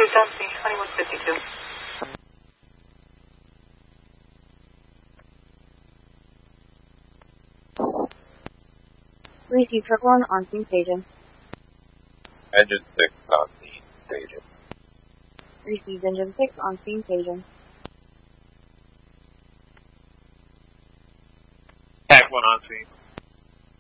Dempsey, 2152. Receive truck 1 on scene staging. Engine 6 on scene staging. Received engine 6 on scene staging. TAC 1 on scene.